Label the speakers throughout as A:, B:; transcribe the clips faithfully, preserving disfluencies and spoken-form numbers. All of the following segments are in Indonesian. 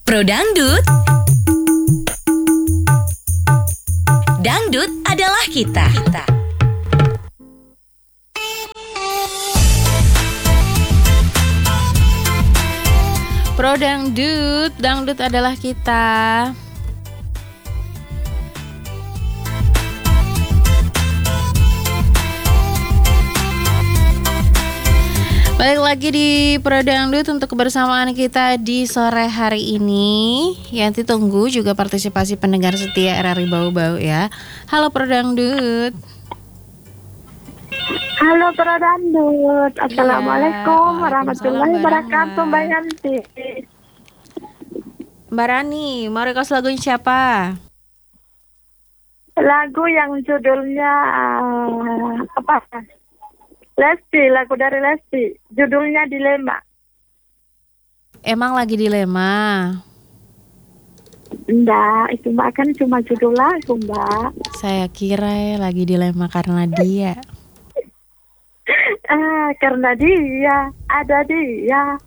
A: Pro Dangdut. Dangdut adalah kita. kita.
B: Pro Dangdut, dangdut adalah kita. Balik lagi di Pro Dangdut untuk kebersamaan kita di sore hari ini. Yanti tunggu juga partisipasi pendengar setia R R I Bau-Bau ya. Halo Pro Dangdut.
C: Halo Pro Dangdut. Assalamualaikum
B: Iya,
C: warahmatullahi wabarakatuh Mbak Yanti.
B: Mbak Rani, mau request lagunya siapa?
C: Lagu yang judulnya uh, apa? Lesti, lagu dari Lesti. Judulnya Dilema.
B: Emang lagi dilema?
C: Enggak, itu Mbak kan cuma judul lagu Mbak.
B: Saya kira ya lagi dilema karena dia.
C: Ah, karena dia, ada dia.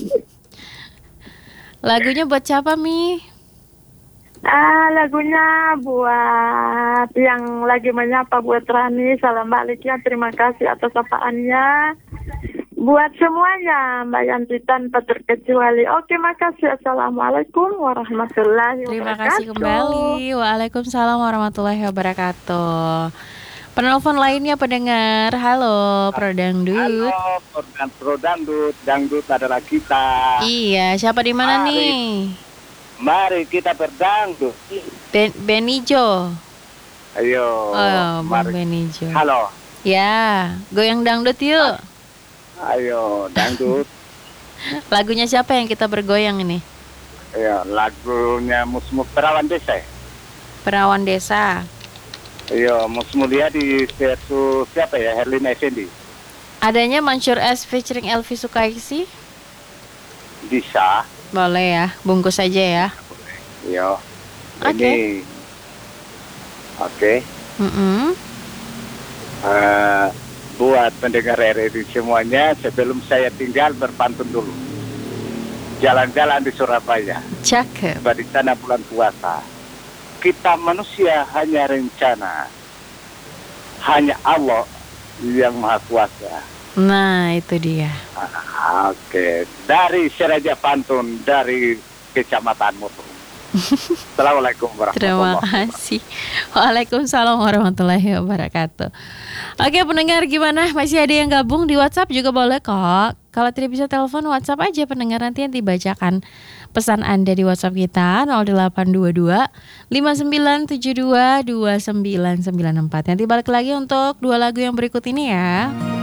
B: Lagunya buat siapa, Mi?
C: Ah, lagunya buat yang lagi menyapa, buat Rani. Salam balik ya, terima kasih atas sapaannya. Buat semuanya, Mbak Yanti tanpa terkecuali. Oke, makasih. Assalamualaikum warahmatullahi wabarakatuh.
B: Terima kasih kembali. Waalaikumsalam warahmatullahi wabarakatuh. Penelpon lainnya pendengar. Halo, Pro Dangdut.
D: Halo, Pro Dangdut. Dangdut adalah kita.
B: Iya, siapa di mana
D: Mari.
B: nih?
D: Mari kita berdangdut.
B: Ben Benijo.
D: Ayo.
B: Oh, Bang
D: mari.
B: Benijo.
D: Halo.
B: Ya, goyang dangdut yuk.
D: Ayo, dangdut.
B: Lagunya siapa yang kita bergoyang ini?
D: Ayo, lagunya Musmu Perawan Desa.
B: Perawan Desa.
D: Ayo, Musmu dia di versus siapa ya? Herlina Effendi.
B: Adanya Mansur S featuring Elvi Sukaisi.
D: Bisa.
B: Boleh ya, bungkus aja ya.
D: Yo.
B: Oke.
D: Ini. Oke.
B: Mm-mm.
D: Eh, buat pendengar R R I semuanya, sebelum saya tinggal berpantun dulu. Jalan-jalan di Surabaya.
B: Cakep.
D: Di sana bulan puasa. Kita manusia hanya rencana. Hanya Allah yang Maha Kuasa.
B: Nah, itu dia.
D: Ah, Oke, dari Seraja Pantun dari Kecamatan Mutu. Assalamualaikum warahmatullahi
B: Terima
D: wabarakatuh.
B: kasih. Waalaikumsalam warahmatullahi wabarakatuh. Oke pendengar, gimana? Masih ada yang gabung di WhatsApp juga boleh kok. Kalau tidak bisa telepon, WhatsApp aja pendengar, nanti yang dibacakan pesan Anda di WhatsApp kita nol delapan dua dua lima sembilan tujuh dua dua sembilan sembilan empat. Nanti balik lagi untuk dua lagu yang berikut ini ya.